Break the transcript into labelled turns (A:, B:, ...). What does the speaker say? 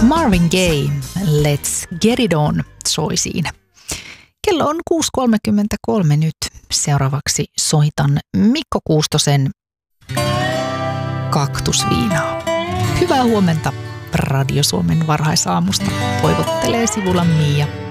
A: Marvin Gaye, Let's Get It On soi siinä. Kello on 6.33 nyt. Seuraavaksi soitan Mikko Kuustosen Kaktusviinaa. Hyvää huomenta Radio Suomen varhaisaamusta. Toivottelee Sivulan Miia.